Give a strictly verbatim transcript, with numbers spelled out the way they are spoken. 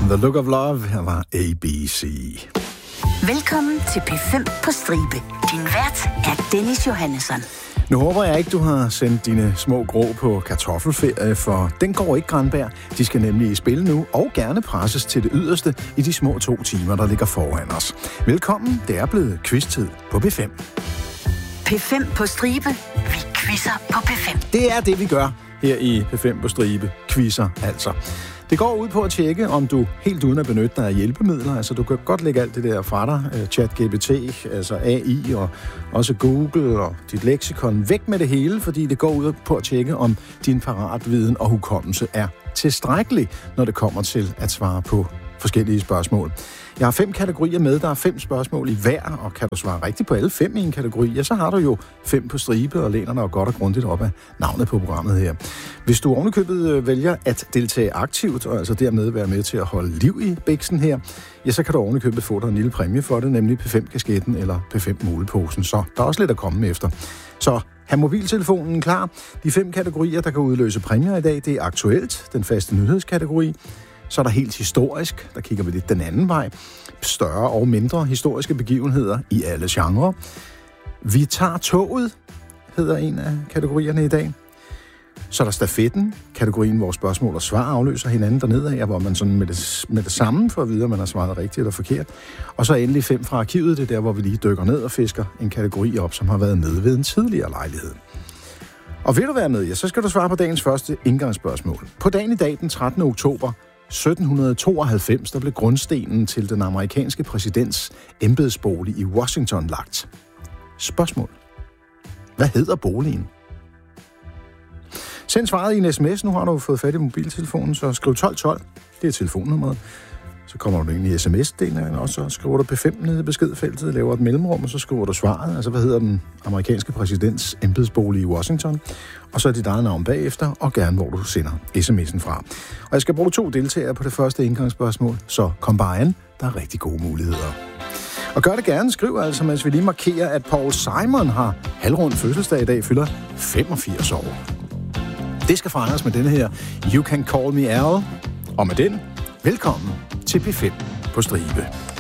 The Look of Love, her var A B C. Velkommen til P fem på stribe. Din vært er Dennis Johannesson. Nu håber jeg ikke, du har sendt dine små grå på kartoffelferie, for den går ikke, Granberg. De skal nemlig i spil nu, og gerne presses til det yderste i de små to timer, der ligger foran os. Velkommen, det er blevet quiz-tid på P fem. P fem på stribe. Vi quizzer på P fem. Det er det, vi gør her i P fem på stribe. Quizzer, altså. Det går ud på at tjekke, om du helt uden at benytte dig af hjælpemidler, altså du kan godt lægge alt det der fra dig, ChatGPT, altså A I og også Google og dit leksikon, væk med det hele, fordi det går ud på at tjekke, om din paratviden og hukommelse er tilstrækkelig, når det kommer til at svare på forskellige spørgsmål. Jeg har fem kategorier med, der er fem spørgsmål i hver, og kan du svare rigtigt på alle fem i en kategori, ja, så har du jo fem på stribe og læner dig godt og grundigt op af navnet på programmet her. Hvis du ovenikøbet vælger at deltage aktivt, og altså dermed være med til at holde liv i biksen her, ja, så kan du ovenikøbet få dig en lille præmie for det, nemlig P fem-kasketten eller P fem-muleposen, så der er også lidt at komme efter. Så have mobiltelefonen klar. De fem kategorier, der kan udløse præmier i dag, det er aktuelt, den faste nyhedskategori. Så er der helt historisk, der kigger vi lidt den anden vej. Større og mindre historiske begivenheder i alle genrer. Vi tager toget, hedder en af kategorierne i dag. Så er der stafetten, kategorien, hvor spørgsmål og svar afløser hinanden dernede af, hvor man sådan med det, med det samme får at vide, om man har svaret rigtigt eller forkert. Og så endelig fem fra arkivet, det er der, hvor vi lige dykker ned og fisker en kategori op, som har været med ved en tidligere lejlighed. Og vil du være med, ja, så skal du svare på dagens første indgangsspørgsmål. På dagen i dag, den trettende oktober sytten tooghalvfems, der blev grundstenen til den amerikanske præsidents embedsbolig i Washington lagt. Spørgsmål. Hvad hedder boligen? Send svaret i en sms. Nu har du fået fat i mobiltelefonen, så skriv tolv tolv. Det er telefonnummeret. Så kommer du ind i sms-delen, og så skriver du P fem nede i beskedfeltet, laver et mellemrum, og så skriver du svaret. Altså, hvad hedder den amerikanske præsidents embedsbolig i Washington? Og så er dit eget navn bagefter, og gerne hvor du sender sms'en fra. Og jeg skal bruge to deltagere på det første indgangsspørgsmål, så kom bare an. Der er rigtig gode muligheder. Og gør det gerne. Skriv altså, mens vi lige markerer, at Paul Simon har halvrund fødselsdag i dag, fylder femogfirs år. Det skal fejres med denne her You Can Call Me Al. Og med den, velkommen til P fem på stribe.